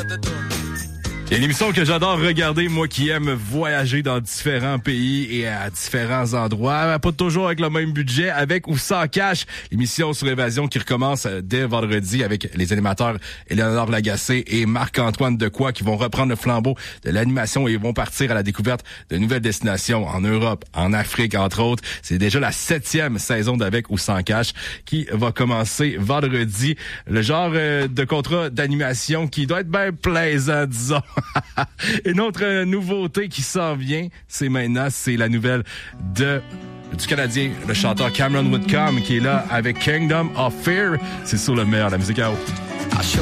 Il y a une émission que j'adore regarder, moi qui aime voyager dans différents pays et à différents endroits, pas toujours avec le même budget, avec ou sans cash. L'émission sur l'évasion qui recommence dès vendredi avec les animateurs Éléonore Lagacé et Marc-Antoine Dequoy qui vont reprendre le flambeau de l'animation et vont partir à la découverte de nouvelles destinations en Europe, en Afrique, entre autres. C'est déjà la 7e saison d'Avec ou sans cash qui va commencer vendredi. Le genre de contrat d'animation qui doit être bien plaisant, disons. Une autre nouveauté qui s'en vient, c'est la nouvelle du Canadien, le chanteur Cameron Whitcomb qui est là avec Kingdom of Fear. C'est sur le meilleur, la musique à haut.